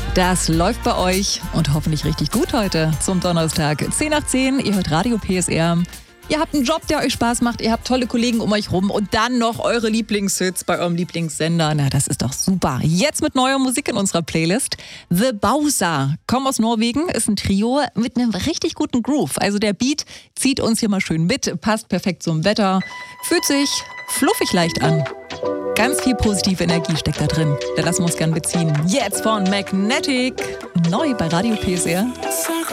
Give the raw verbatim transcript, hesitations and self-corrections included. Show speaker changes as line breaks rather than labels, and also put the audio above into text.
Das läuft bei euch und hoffentlich richtig gut heute zum Donnerstag. zehn nach zehn, ihr hört Radio P S R. Ihr habt einen Job, der euch Spaß macht, ihr habt tolle Kollegen um euch rum und dann noch eure Lieblingshits bei eurem Lieblingssender. Na, das ist doch super. Jetzt mit neuer Musik in unserer Playlist. The Bowser, kommen aus Norwegen, ist ein Trio mit einem richtig guten Groove. Also der Beat zieht uns hier mal schön mit, passt perfekt zum Wetter, fühlt sich fluffig leicht an. Ganz viel positive Energie steckt da drin. Da lassen wir uns gern beziehen. Jetzt von Magnetic, neu bei Radio P S R.